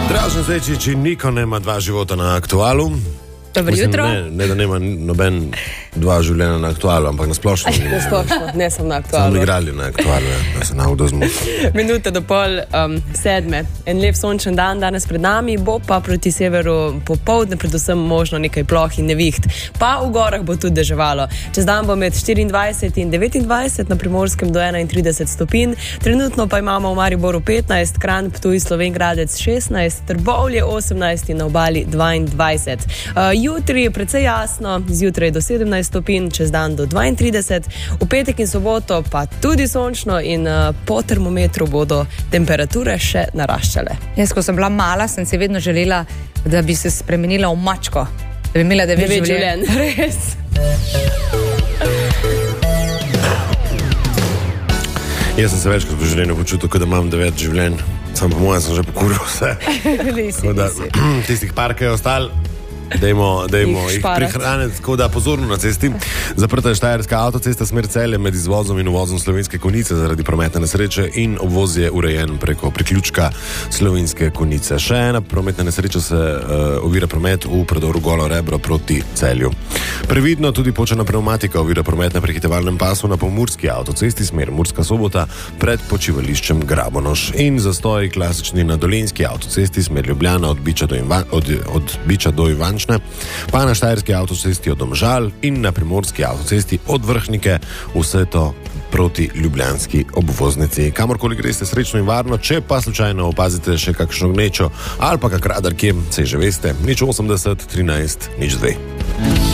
Dražen Zečič in Niko nema dva života na Aktualu. Dobro jutro. Ne, da nema noben dva življenja na Aktualu, ampak na splošno. Na splošno, ne sem na Aktualu. Sam igrali na Aktualu, da se navdo zmotil. Minute do pol sedme. En lep sončen dan danes pred nami, bo pa proti severu popoldne predvsem možno nekaj ploh in neviht. Pa v gorah bo tudi deževalo. Čez dan bo med 24 in 29, na Primorskem do 31 stopinj. Trenutno pa imamo v Mariboru 15, Kranj, Ptuj, Slovenj Gradec 16, Trbovlje 18 in na obali 22. Jutri je precej jasno, zjutraj do 17 stopinj, čez dan do 32, v petek in soboto pa tudi sončno in po termometru bodo temperature še naraščale. Jaz, ko sem bila mala, sem si vedno želela, da bi se spremenila v mačko, da bi imela 9 življenj. Res. Jaz sem se večkrat v življenju počutil, da imam 9 življenj, sam po mojem sem že pokuril vse. Tistih par, ki je ostal, dajmo jih prihraniti, tako da pozorno na cesti. Zaprta je štajerska avtocesta smer Celje med izvozom in uvozom Slovenske Konjice zaradi prometne nesreče in obvoz je urejen preko priključka Slovenske Konjice. Še ena prometna nesreča se ovira promet v predoru Golo Rebro proti Celju. Previdno tudi počena pneumatika ovira promet na prehitevalnem pasu na Pomurski avtocesti smer Murska Sobota pred počivališčem Grabonoš in zastoj klasični na Dolenjski avtocesti smer Ljubljana od Biča do Ivančne, pa na štajerski avtocesti od Domžal in na primorski avtocesti od Vrhnike, vse to proti ljubljanski obvoznici. Kamorkoli greste srečno in varno, če pa slučajno opazite še kakšno gnečo ali pa kak radar kje, se že veste, 080 13 02.